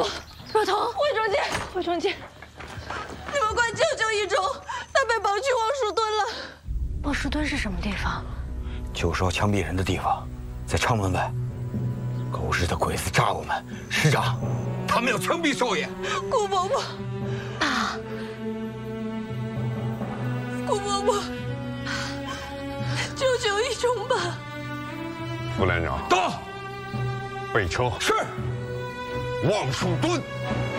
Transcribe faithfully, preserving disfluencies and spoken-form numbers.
伯， 若彤， 魏忠监， 魏忠监， 你们快救救一中，他被绑去望蜀墩了。 望蜀墩是什么地方？ 九烧枪毙人的地方，在昌门外。狗日的鬼子炸我们！师长，他们要枪毙少爷。 顾伯伯， 爸， 顾伯伯，救救一中吧！ 副连长到。 备车。 是。 望蜀墩。